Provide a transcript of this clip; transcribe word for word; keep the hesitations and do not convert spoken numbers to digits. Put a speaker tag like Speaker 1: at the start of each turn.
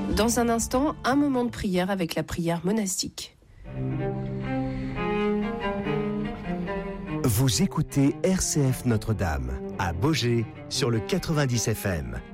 Speaker 1: Dans un instant, un moment de prière avec la prière monastique.
Speaker 2: Vous écoutez R C F Notre-Dame, à Baugé, sur le quatre-vingt-dix F M.